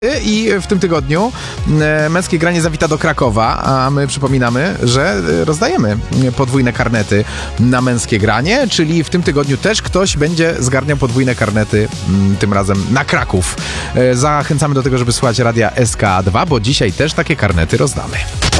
I w tym tygodniu Męskie Granie zawita do Krakowa, a my przypominamy, że rozdajemy podwójne karnety na Męskie Granie, czyli w tym tygodniu też ktoś będzie zgarniał podwójne karnety, tym razem na Kraków. Zachęcamy do tego, żeby słuchać radia SK2, bo dzisiaj też takie karnety rozdamy.